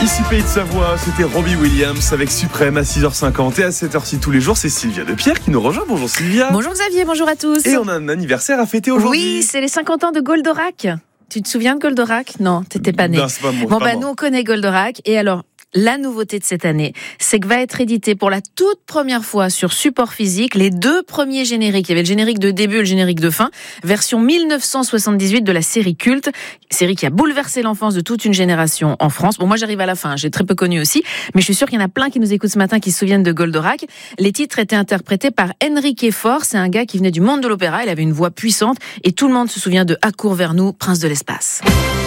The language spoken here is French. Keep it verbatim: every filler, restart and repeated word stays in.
Ici Pays de Savoie, c'était Robbie Williams avec Suprême à six heures cinquante et à cette heure-ci tous les jours, c'est Sylvia Depierre qui nous rejoint. Bonjour Sylvia. Bonjour Xavier, bonjour à tous. Et on a un anniversaire à fêter aujourd'hui. Oui, c'est les cinquante ans de Goldorak. Tu te souviens de Goldorak ? Non, t'étais pas né. Non, c'est pas moi. Bon, pas bah, moi. nous, on connaît Goldorak. Et alors, la nouveauté de cette année, c'est que va être édité pour la toute première fois sur support physique les deux premiers génériques. Il y avait le générique de début et le générique de fin, version dix-neuf cent soixante-dix-huit de la série culte, série qui a bouleversé l'enfance de toute une génération en France. Bon, moi, j'arrive à la fin, j'ai très peu connu aussi, mais je suis sûre qu'il y en a plein qui nous écoutent ce matin qui se souviennent de Goldorak. Les titres étaient interprétés par Enrique Fort, c'est un gars qui venait du monde de l'opéra, il avait une voix puissante et tout le monde se souvient de À court vers nous, prince de l'espace.